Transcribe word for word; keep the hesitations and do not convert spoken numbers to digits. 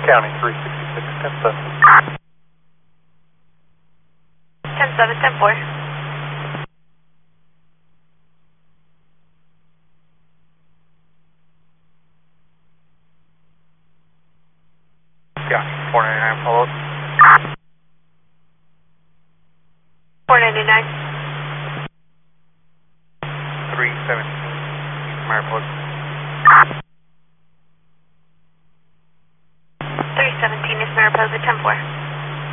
County three sixty-six, ten seven. ten seven, ten four. Yeah, four ninety-nine follows. four ninety-nine. three seventeen, Mariposa. three seventeen is Mariposa, ten four.